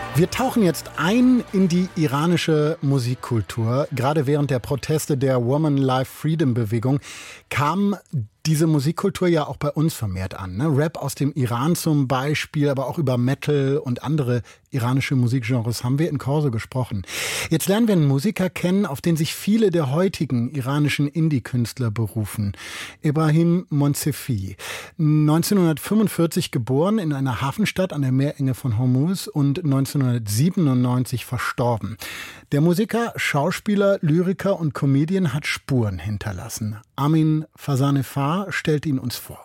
Wir tauchen jetzt ein in die iranische Musikkultur. Gerade während der Proteste der Woman Life Freedom Bewegung kam diese Musikkultur ja auch bei uns vermehrt an. Ne? Rap aus dem Iran zum Beispiel, aber auch über Metal und andere iranische Musikgenres haben wir in Corso gesprochen. Jetzt lernen wir einen Musiker kennen, auf den sich viele der heutigen iranischen Indie-Künstler berufen. Ebrahim Monsefi. 1945 geboren in einer Hafenstadt an der Meerenge von Hormuz und 1997 verstorben. Der Musiker, Schauspieler, Lyriker und Comedian hat Spuren hinterlassen. Amin Fasanefar stellt ihn uns vor.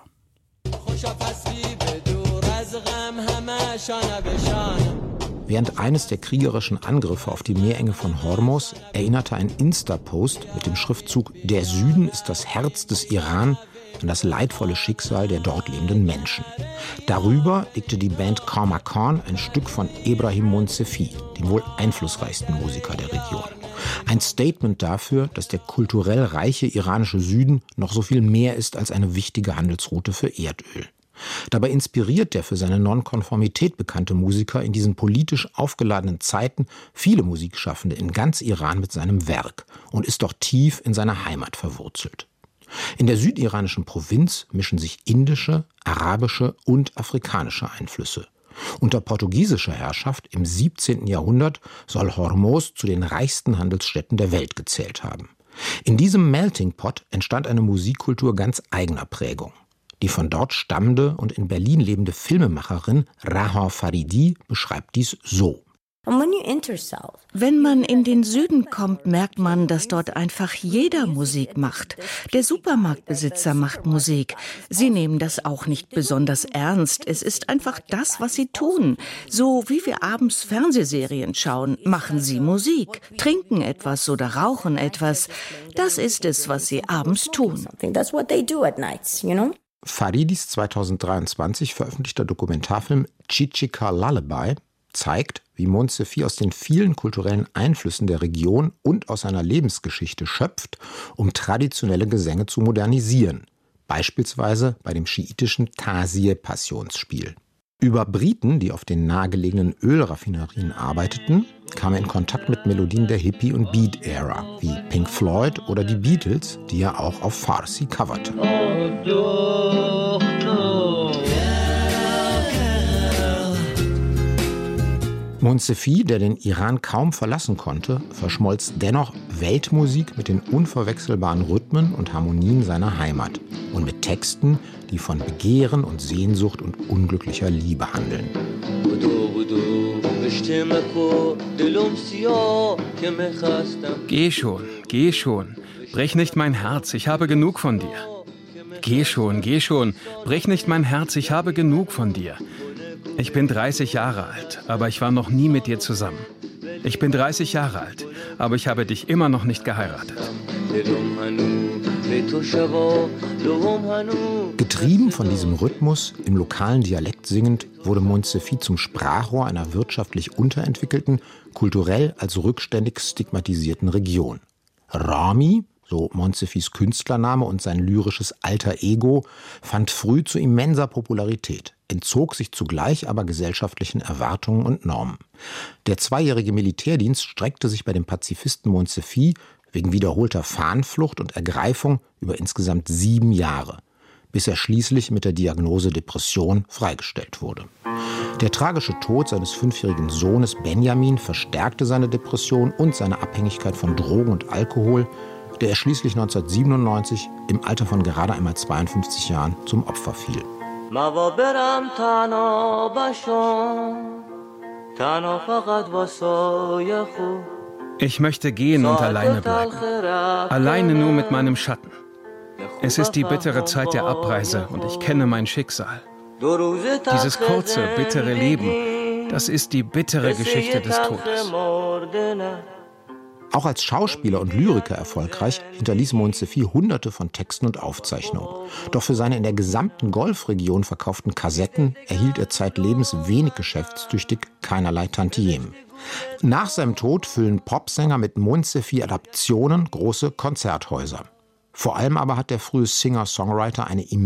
Während eines der kriegerischen Angriffe auf die Meerenge von Hormuz erinnerte ein Insta-Post mit dem Schriftzug „Der Süden ist das Herz des Iran" an das leidvolle Schicksal der dort lebenden Menschen. Darüber legte die Band Karma Khan ein Stück von Ebrahim Monsefi, dem wohl einflussreichsten Musiker der Region. Ein Statement dafür, dass der kulturell reiche iranische Süden noch so viel mehr ist als eine wichtige Handelsroute für Erdöl. Dabei inspiriert der für seine Nonkonformität bekannte Musiker in diesen politisch aufgeladenen Zeiten viele Musikschaffende in ganz Iran mit seinem Werk und ist doch tief in seiner Heimat verwurzelt. In der südiranischen Provinz mischen sich indische, arabische und afrikanische Einflüsse. Unter portugiesischer Herrschaft im 17. Jahrhundert soll Hormuz zu den reichsten Handelsstädten der Welt gezählt haben. In diesem Melting Pot entstand eine Musikkultur ganz eigener Prägung. Die von dort stammende und in Berlin lebende Filmemacherin Rahor Faridi beschreibt dies so. Wenn man in den Süden kommt, merkt man, dass dort einfach jeder Musik macht. Der Supermarktbesitzer macht Musik. Sie nehmen das auch nicht besonders ernst. Es ist einfach das, was sie tun. So wie wir abends Fernsehserien schauen, machen sie Musik, trinken etwas oder rauchen etwas. Das ist es, was sie abends tun. Faridis 2023 veröffentlichter Dokumentarfilm Chichika Lullaby zeigt, wie Monsefi aus den vielen kulturellen Einflüssen der Region und aus seiner Lebensgeschichte schöpft, um traditionelle Gesänge zu modernisieren. Beispielsweise bei dem schiitischen Tazir-Passionsspiel. Über Briten, die auf den nahegelegenen Ölraffinerien arbeiteten, kam er in Kontakt mit Melodien der Hippie- und Beat-Ära, wie Pink Floyd oder die Beatles, die er auch auf Farsi coverte. Monsefi, der den Iran kaum verlassen konnte, verschmolz dennoch Weltmusik mit den unverwechselbaren Rhythmen und Harmonien seiner Heimat und mit Texten, die von Begehren und Sehnsucht und unglücklicher Liebe handeln. Geh schon, brech nicht mein Herz, ich habe genug von dir. Geh schon, brech nicht mein Herz, ich habe genug von dir. Ich bin 30 Jahre alt, aber ich war noch nie mit dir zusammen. Ich bin 30 Jahre alt, aber ich habe dich immer noch nicht geheiratet. Getrieben von diesem Rhythmus, im lokalen Dialekt singend, wurde Monsefi zum Sprachrohr einer wirtschaftlich unterentwickelten, kulturell als rückständig stigmatisierten Region. Rami, so Monsefis Künstlername und sein lyrisches Alter Ego, fand früh zu immenser Popularität, entzog sich zugleich aber gesellschaftlichen Erwartungen und Normen. Der 2-jährige Militärdienst streckte sich bei dem Pazifisten Monsefi wegen wiederholter Fahnenflucht und Ergreifung über insgesamt 7 Jahre, bis er schließlich mit der Diagnose Depression freigestellt wurde. Der tragische Tod seines 5-jährigen Sohnes Benjamin verstärkte seine Depression und seine Abhängigkeit von Drogen und Alkohol, der er schließlich 1997 im Alter von gerade einmal 52 Jahren zum Opfer fiel. Ich möchte gehen und alleine bleiben. Alleine nur mit meinem Schatten. Es ist die bittere Zeit der Abreise und ich kenne mein Schicksal. Dieses kurze, bittere Leben, das ist die bittere Geschichte des Todes. Auch als Schauspieler und Lyriker erfolgreich, hinterließ Monsefi Hunderte von Texten und Aufzeichnungen. Doch für seine in der gesamten Golfregion verkauften Kassetten erhielt er zeitlebens wenig geschäftstüchtig, keinerlei Tantiemen. Nach seinem Tod füllen Popsänger mit Monsefi-Adaptionen große Konzerthäuser. Vor allem aber hat der frühe Singer-Songwriter eine